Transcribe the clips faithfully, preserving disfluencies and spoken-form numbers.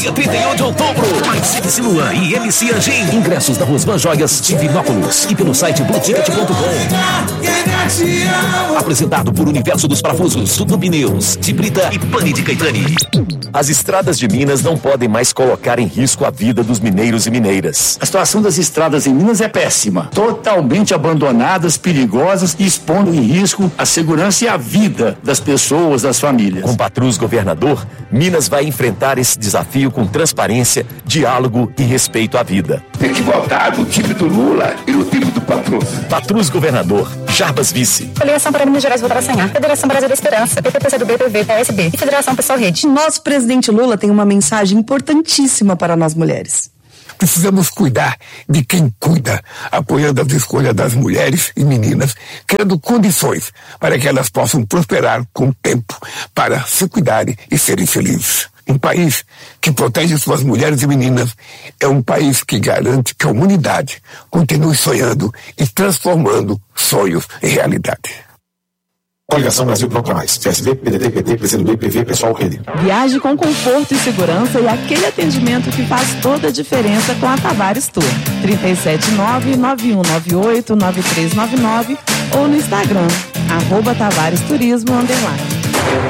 dia trinta e um de outubro. Participe-se Luan e M C Anjinho. Ingressos da Rosman Joias, Divinópolis e pelo site blue ticket ponto com. Apresentado por Universo dos Parafusos, Tudo Pneus, Tibrita e Pane de Caetani. As estradas de Minas não podem mais colocar em risco a vida dos mineiros e mineiras. A situação das estradas em Minas é péssima. Totalmente abandonadas, perigosas e expondo em risco a segurança e a vida das pessoas, das famílias. Com Patrus governador, Minas vai enfrentar esse desafio com transparência, diálogo e respeito à vida. Tem que votar no time do Lula e no time do Patrus. Patrus governador, Jarbas vice. Federação para Minas Gerais votar a Senhar. Federação Brasil da Esperança. P P P C do B, P V, P S B e Federação Pessoal Rede. Nosso presidente Lula tem uma mensagem importantíssima para nós mulheres. Precisamos cuidar de quem cuida, apoiando as escolhas das mulheres e meninas, criando condições para que elas possam prosperar com o tempo, para se cuidarem e serem felizes. Um país que protege suas mulheres e meninas é um país que garante que a humanidade continue sonhando e transformando sonhos em realidade. Coligação Brasil Pronto Mais. P S B, P D T, P T, P C do B, P V, Pessoal Rede. Viaje com conforto e segurança e aquele atendimento que faz toda a diferença com a Tavares Tour. trinta e sete nove, nove um nove oito, nove três nove nove ou no Instagram, arroba Tavares Turismo underline.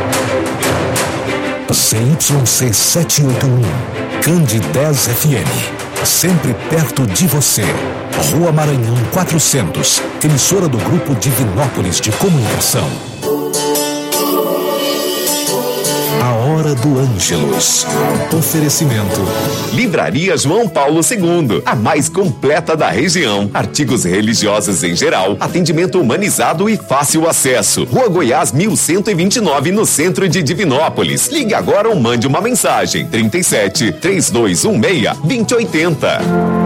C Y C sete oito um, Cande dez F M. Sempre perto de você. Rua Maranhão quatrocentos, emissora do Grupo Divinópolis de Comunicação. A Hora do Ângelus. Oferecimento. Livraria João Paulo segundo, a mais completa da região. Artigos religiosos em geral, atendimento humanizado e fácil acesso. Rua Goiás mil cento e vinte e nove, no centro de Divinópolis. Ligue agora ou mande uma mensagem. trinta e sete, três dois um seis, dois zero oito zero.